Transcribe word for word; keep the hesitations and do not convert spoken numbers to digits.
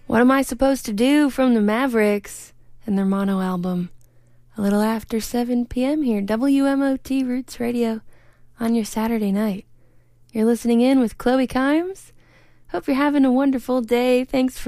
What Am I Supposed to Do from the Mavericks and their mono album. A little after seven p.m. here, W M O T Roots Radio on your Saturday night. You're listening in with Chloe Kimes. Hope you're having a wonderful day. Thanks for